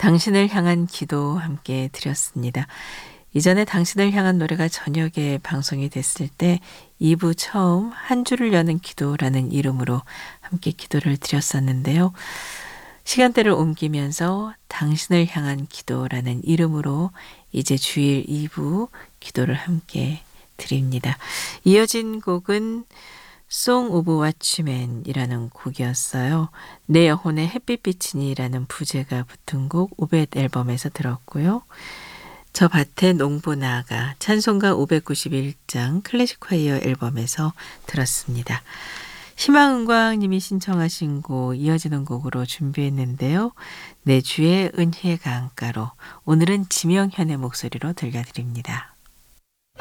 당신을 향한 기도 함께 드렸습니다. 이전에 당신을 향한 노래가 저녁에 방송이 됐을 때 2부 처음 한 주를 여는 기도라는 이름으로 함께 기도를 드렸었는데요. 시간대를 옮기면서 당신을 향한 기도라는 이름으로 이제 주일 2부 기도를 함께 드립니다. 이어진 곡은 Song of Watchmen이라는 곡이었어요. 내 영혼의 햇빛비치니라는 부제가 붙은 곡 오벳 앨범에서 들었고요. 저 밭에 농부 나아가 찬송가 591장 클래식 콰이어 앨범에서 들었습니다. 희망은광님이 신청하신 곡 이어지는 곡으로 준비했는데요. 내 주의 은혜 강가로 오늘은 지명현의 목소리로 들려드립니다.